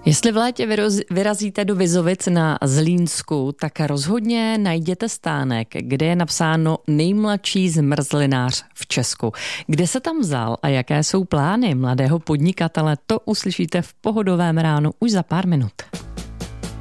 Jestli v létě vyrazíte do Vizovic na Zlínsku, tak rozhodně najděte stánek, kde je napsáno nejmladší zmrzlinář v Česku. Kde se tam vzal a jaké jsou plány mladého podnikatele, to uslyšíte v Pohodovém ránu už za pár minut.